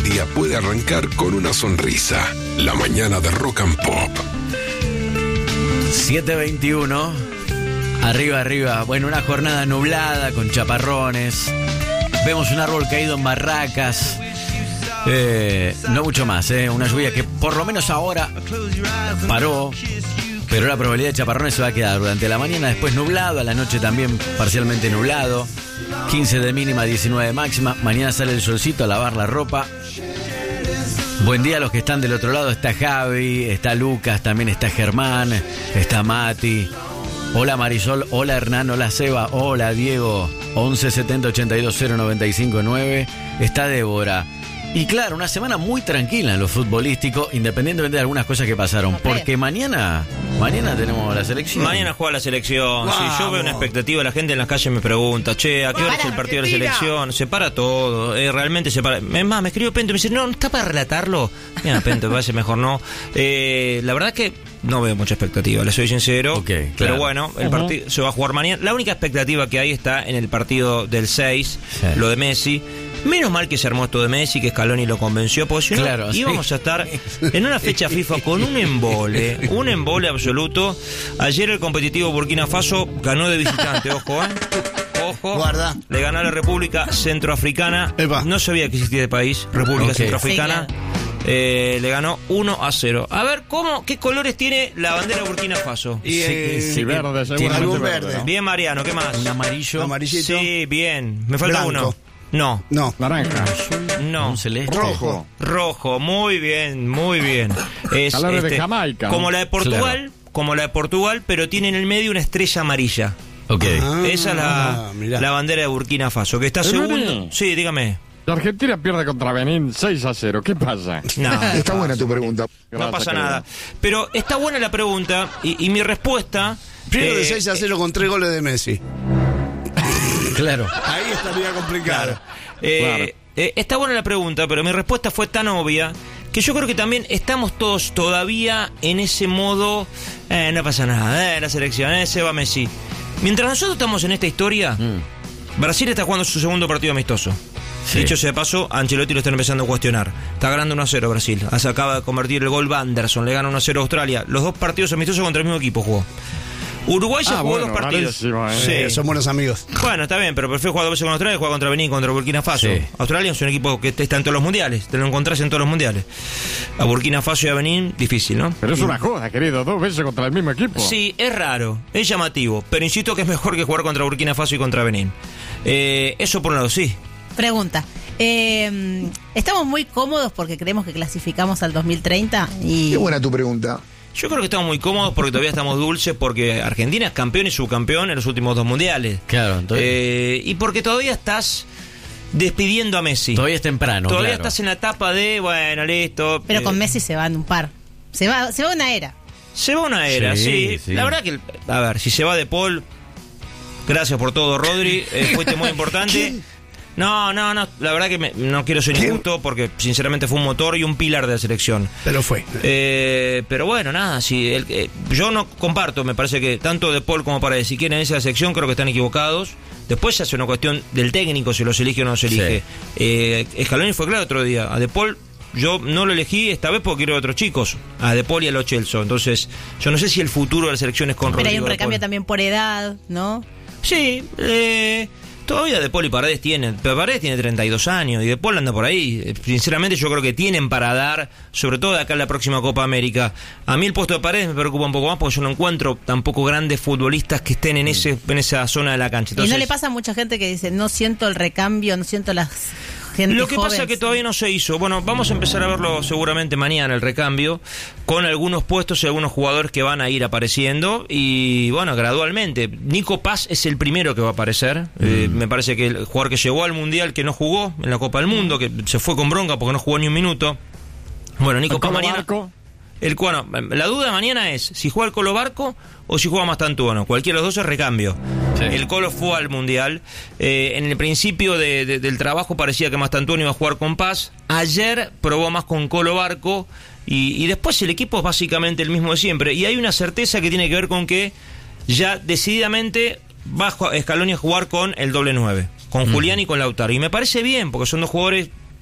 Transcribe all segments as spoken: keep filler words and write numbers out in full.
día puede arrancar con una sonrisa. La mañana de Rock and Pop. siete veintiuno. Arriba, arriba. Bueno, una jornada nublada con chaparrones. Vemos un árbol caído en barracas. Eh, no mucho más, eh. Una lluvia que por lo menos ahora paró. Pero la probabilidad de chaparrones se va a quedar durante la mañana. Después nublado, a la noche también parcialmente nublado. quince de mínima, diecinueve de máxima. Mañana sale el solcito a lavar la ropa. Buen día a los que están del otro lado. Está Javi, está Lucas, también está Germán, está Mati. Hola Marisol, hola Hernán, hola Seba, hola Diego. once setenta ochenta y dos cero noventa y cinco nueve. Está Débora. Y claro, una semana muy tranquila en lo futbolístico, independientemente de algunas cosas que pasaron. Porque mañana, mañana tenemos la selección. Mañana juega la selección. Si sí, yo veo una expectativa, la gente en las calles me pregunta, che, ¿a qué hora es el partido de la selección? Se para todo, eh, realmente se para. Es más, me escribió Pento y me dice, no, ¿no está para relatarlo? Mira, Pento, me parece mejor no. Eh, la verdad que no veo mucha expectativa, le soy sincero. Okay, claro. Pero bueno, el uh-huh. partido se va a jugar mañana. La única expectativa que hay está en el partido del seis, sí. Lo de Messi. Menos mal que se armó esto de Messi, que Scaloni lo convenció, porque si no, claro, íbamos sí. a estar en una fecha FIFA con un embole, un embole absoluto. Ayer el competitivo Burkina Faso ganó de visitante, ojo, ¿eh? Ojo, guarda. Le ganó a la República Centroafricana. Epa. No sabía que existía el país, República okay. Centroafricana. Sí, eh, le ganó uno a cero. A ver, ¿cómo, qué colores tiene la bandera de Burkina Faso? Y, eh, sí, sí, verde, seguramente verde. verde ¿no? Bien, Mariano, ¿qué más? Un amarillo. Amarillito. Sí, bien. Me falta Blanco. uno. No. No. Naranja. No. Un celeste. Rojo. Rojo. Muy bien, muy bien. Es Colores este, de Jamaica. Como la de Portugal, claro. como la de Portugal, pero tiene en el medio una estrella amarilla. Ok. Ah, esa es la, la bandera de Burkina Faso, que está segundo. Sí, dígame. La Argentina pierde contra Benín seis a cero. ¿Qué pasa? No, está buena tu pregunta. No Gracias, pasa querido. nada. Pero está buena la pregunta y, y mi respuesta. Pierde eh, seis a cero con tres goles de Messi. Claro. Ahí estaría complicado. Claro. Eh, claro. Eh, está buena la pregunta, pero mi respuesta fue tan obvia que yo creo que también estamos todos todavía en ese modo. Eh, no pasa nada, eh, la selección, eh, se va Messi. Mientras nosotros estamos en esta historia, mm. Brasil está jugando su segundo partido amistoso. Sí. Dicho sea de paso, Ancelotti lo está empezando a cuestionar. Está ganando uno a cero Brasil. Se acaba de convertir el gol Vanderson, le gana uno a cero a Australia. Los dos partidos amistosos contra el mismo equipo jugó. Uruguay ya ah, jugó bueno, dos partidos. Eh. Sí, son buenos amigos. Bueno, está bien, pero prefiero jugar dos veces con Australia que jugar contra Benín, contra Burkina Faso. Sí. Australia es un equipo que está en todos los mundiales, te lo encontrás en todos los mundiales. A Burkina Faso y a Benín, difícil, ¿no? Pero es una joda, querido, dos veces contra el mismo equipo. Sí, es raro, es llamativo, pero insisto que es mejor que jugar contra Burkina Faso y contra Benín. Eh, eso por un lado, sí. Pregunta. Eh, estamos muy cómodos porque creemos que clasificamos al dos mil treinta y... Qué buena tu pregunta. Yo creo que estamos muy cómodos porque todavía estamos dulces, porque Argentina es campeón y subcampeón en los últimos dos mundiales. Claro, entonces... Eh, y porque todavía estás despidiendo a Messi. Todavía es temprano, Todavía claro. estás en la etapa de, bueno, listo. Pero eh, con Messi se van un par. Se va, se va una era. Se va una era, sí. sí. sí. La verdad que, a ver, si se va De Paul, gracias por todo, Rodri. Eh, fuiste muy importante. ¿Quién? No, no, no, la verdad que me, no quiero ser injusto porque sinceramente fue un motor y un pilar de la selección. Pero fue. Eh, pero bueno, nada, si el, eh, yo no comparto, me parece que tanto De Paul como Paredes, si quieren esa sección, creo que están equivocados. Después se hace una cuestión del técnico, si los elige o no se elige. Sí. Eh, Scaloni fue claro otro día, a De Paul yo no lo elegí esta vez porque quiero a otros chicos, a De Paul y a Lo Celso. Entonces, yo no sé si el futuro de la selección es con Pero Rodrigo hay un recambio también por edad, ¿no? Sí, eh... Todavía De Paul y Paredes tienen, pero Paredes tiene treinta y dos años y De Paul anda por ahí. Sinceramente yo creo que tienen para dar, sobre todo de acá en la próxima Copa América. A mí el puesto de Paredes me preocupa un poco más porque yo no encuentro tampoco grandes futbolistas que estén en ese en esa zona de la cancha. Entonces, y no le pasa a mucha gente que dice, no siento el recambio, no siento las... Gente lo que joven, pasa es que todavía no se hizo. Bueno, vamos a empezar a verlo seguramente mañana, el recambio, con algunos puestos y algunos jugadores que van a ir apareciendo. Y bueno, gradualmente. Nico Paz es el primero que va a aparecer. Mm. Eh, me parece que el jugador que llegó al Mundial, que no jugó en la Copa del Mundo, que se fue con bronca porque no jugó ni un minuto. Bueno, Nico Paz mañana... Barco? El, bueno, la duda mañana es si juega el Colo Barco o si juega Mastantuono. Cualquiera de los dos es recambio. Sí. El Colo fue al Mundial. Eh, en el principio de, de, del trabajo parecía que Mastantuono iba a jugar con Paz. Ayer probó más con Colo Barco. Y, y después el equipo es básicamente el mismo de siempre. Y hay una certeza que tiene que ver con que ya decididamente va a Scaloni a jugar con el doble nueve. Con mm. Julián y con Lautaro. Y me parece bien, porque son dos jugadores top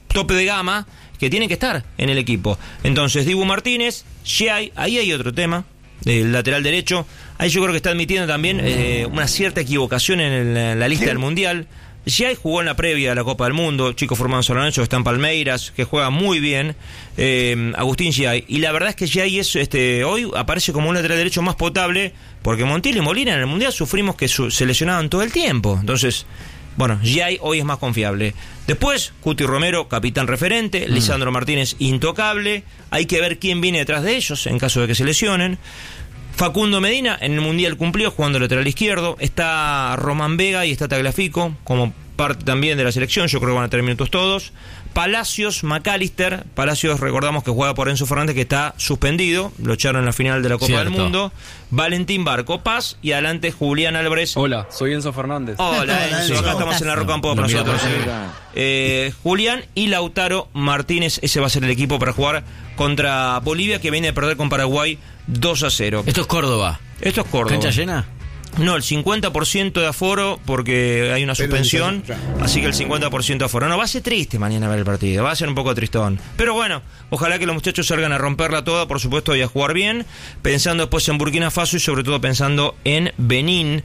tope de gama que tienen que estar en el equipo. Entonces, Dibu Martínez, Giai, ahí hay otro tema, el lateral derecho. Ahí yo creo que está admitiendo también eh, una cierta equivocación en, el, en la lista del Mundial. Giai jugó en la previa de la Copa del Mundo, chico formado en San Lorenzo, que está en Palmeiras, que juega muy bien, eh, Agustín Giai. Y la verdad es que Giai es, este, hoy aparece como un lateral derecho más potable, porque Montiel y Molina en el Mundial sufrimos que su, se lesionaban todo el tiempo. Entonces, bueno, Giai hoy es más confiable. Después, Cuti Romero, capitán referente, mm. Lisandro Martínez, intocable. Hay que ver quién viene detrás de ellos en caso de que se lesionen. Facundo Medina en el Mundial cumplió jugando lateral izquierdo. Está Román Vega y está Tagliafico como parte también de la selección. Yo creo que van a tener minutos todos. Palacios, McAllister. Palacios, recordamos que juega por Enzo Fernández, que está suspendido. Lo echaron en la final de la Copa Cierto. del Mundo. Valentín Barco Paz y adelante Julián Álvarez. Hola, soy Enzo Fernández. Hola Enzo, acá estamos en la Rock and Pop nosotros. Eh, Julián y Lautaro Martínez. Ese va a ser el equipo para jugar contra Bolivia, que viene de perder con Paraguay dos a cero. Esto es Córdoba. Esto es Córdoba. ¿Cancha llena? No, el cincuenta por ciento de aforo porque hay una suspensión, así que el cincuenta por ciento de aforo. No, va a ser triste mañana ver el partido, va a ser un poco tristón. Pero bueno, ojalá que los muchachos salgan a romperla toda, por supuesto, y a jugar bien, pensando después en Burkina Faso y sobre todo pensando en Benín,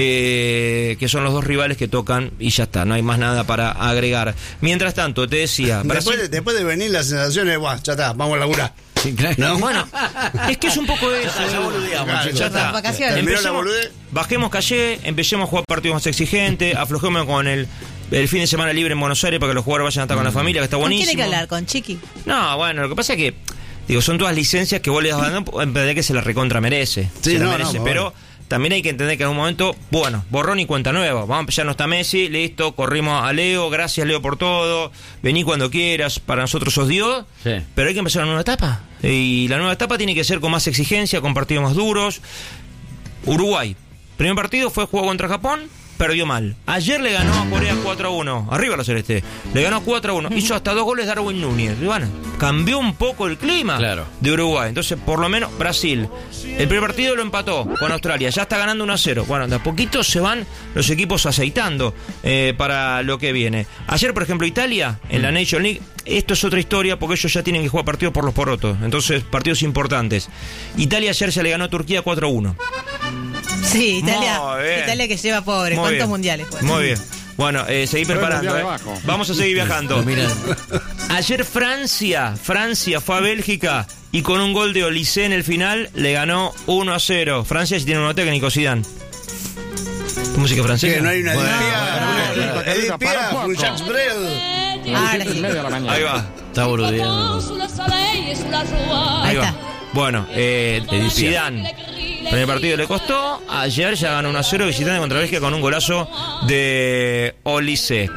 eh, que son los dos rivales que tocan y ya está, no hay más nada para agregar. Mientras tanto, te decía... Después, Brasil... de, después de Benín la sensación es, bueno, ya está, vamos a laburar. Sí, claro. ¿No? Bueno, es que es un poco eso. Ya boludeamos, Claro, chicos. Ya está. Las vacaciones. Terminó la Empecemos- boludez. bajemos calle, empecemos a jugar partidos más exigentes, aflojemos con el, el fin de semana libre en Buenos Aires para que los jugadores vayan a estar con la familia, que está ¿Con quién buenísimo. hay que hablar? ¿Con Chiqui? No, bueno, lo que pasa es que, digo, son todas licencias que vos le das dando en verdad que se la recontra merece. Sí, se la no, merece, no, pero bueno. también hay que entender que en un momento, bueno, borrón y cuenta nueva. Vamos, ya no está Messi, listo, corrimos a Leo, gracias Leo por todo, vení cuando quieras, para nosotros sos Dios, Sí. pero hay que empezar una nueva etapa. Y la nueva etapa tiene que ser con más exigencia, con partidos más duros. Uruguay, primer partido fue juego contra Japón, perdió mal. Ayer le ganó a Corea cuatro a uno. Arriba la Celeste. Le ganó cuatro a uno. Hizo hasta dos goles Darwin Núñez. Y bueno, cambió un poco el clima Claro. de Uruguay. Entonces, por lo menos, Brasil. El primer partido lo empató con Australia. Ya está ganando uno a cero. Bueno, de a poquito se van los equipos aceitando eh, para lo que viene. Ayer, por ejemplo, Italia, en la Nation League. Esto es otra historia porque ellos ya tienen que jugar partidos por los porotos. Entonces, partidos importantes. Italia ayer se le ganó a Turquía cuatro a uno. Sí, Italia. Muy bien. Italia que lleva pobre. Muy ¿Cuántos bien. mundiales? Pues? Muy bien. Bueno, eh, seguí preparando. de eh. abajo. Vamos a seguir viajando. Mira, Ayer Francia, Francia fue a Bélgica y con un gol de Olise en el final le ganó uno a cero. Francia sí tiene un nuevo técnico, Zidane. ¿Música francesa? Que no hay una Bueno, Edith bueno, Edith para Piaf, poco. un Jacques Brel. Ahora Siete y sí. media de la mañana. Ahí va, está boludeando. ahí Ahí va. está. Bueno, eh, Zidane. Primer partido le costó. Ayer ya ganó uno a cero visitante contra Bélgica con un golazo de Olise.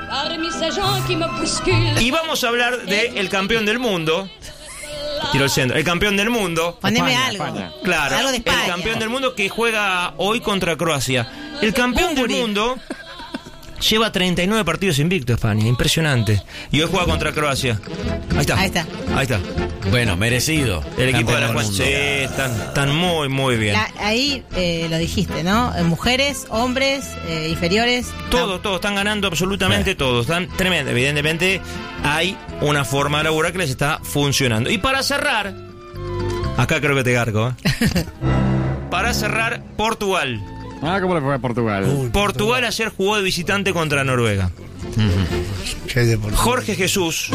Y vamos a hablar del campeón del mundo. Tiro el centro. El campeón del mundo. Poneme España, algo. España. Claro, Algo de España. el campeón del mundo que juega hoy contra Croacia. El campeón del mundo lleva treinta y nueve partidos invicto, España, impresionante. Y hoy juega contra Croacia. Ahí está. Ahí está. Ahí está. Bueno, merecido. El equipo de la Campeón Juan. del Sí, mundo. están, están muy, muy bien. La- ahí eh, lo dijiste, ¿no? Eh, Mujeres, hombres, eh, inferiores. Todos, todos están ganando absolutamente Sí. todos. Están tremendo. Evidentemente hay una forma de laburar que les está funcionando. Y para cerrar, acá creo que te garco, ¿eh? Para cerrar, Portugal. Ah, ¿cómo le fue a Portugal? Portugal ayer jugó de visitante contra Noruega. Qué deportivo. Jorge Jesús.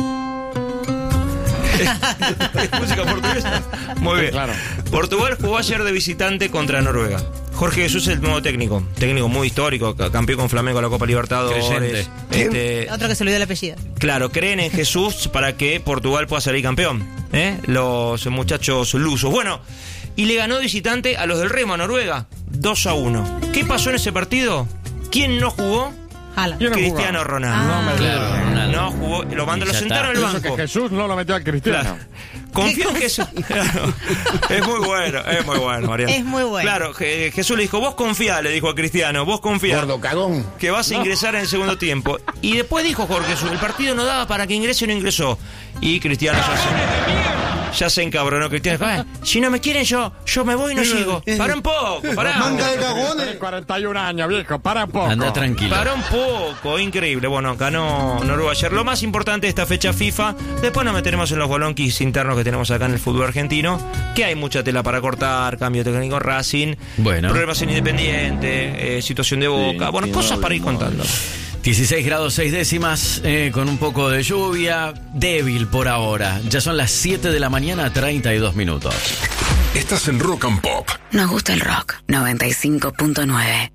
¿Es música portuguesa? Muy bien. Claro. Portugal jugó ayer de visitante contra Noruega. Jorge Jesús es el nuevo técnico. Técnico muy histórico, ca- campeón con Flamengo en la Copa Libertadores. Creyente. Este, Otro que se olvidó el apellido. claro, creen en Jesús para que Portugal pueda salir campeón. ¿eh? Los muchachos lusos. Bueno, y le ganó de visitante a los del Remo, a Noruega, dos a uno. ¿Qué pasó en ese partido? ¿Quién no jugó? Jala. ¿Quién no Cristiano jugaba? Ronaldo. Ah. No me Claro, digas. Ronaldo. No jugó, lo mandó, Y lo ya sentaron está. al Eso que banco. Jesús no lo metió al Cristiano. Claro. Confío en Jesús. Claro. Es muy bueno, es muy bueno, Mariano. Es muy bueno. Claro, Je- Jesús le dijo, vos confía, le dijo a Cristiano, vos confía. Gordo cagón. Que vas a ingresar en el segundo tiempo. Y después dijo Jorge Jesús, el partido no daba para que ingrese y no ingresó. Y Cristiano ya se... Ya se encabronó Cristiano. Ah, si no me quieren, yo yo me voy y no sigo. Para un poco, pará. Manga de cagones. Tienes cuarenta y un años, viejo, para un poco. Anda tranquilo. Para un poco, increíble. Bueno, ganó Noruega ayer. Lo más importante de esta fecha FIFA. Después nos meteremos en los bolonquis internos que tenemos acá en el fútbol argentino. Que hay mucha tela para cortar. Cambio técnico en Racing. Bueno. Problemas en Independiente. Eh, situación de Boca. Sí, bueno, sí, cosas no, para ir no. contando. dieciséis grados seis décimas, eh, con un poco de lluvia, débil por ahora. Ya son las siete de la mañana, treinta y dos minutos. Estás en Rock and Pop. Nos gusta el rock. noventa y cinco punto nueve.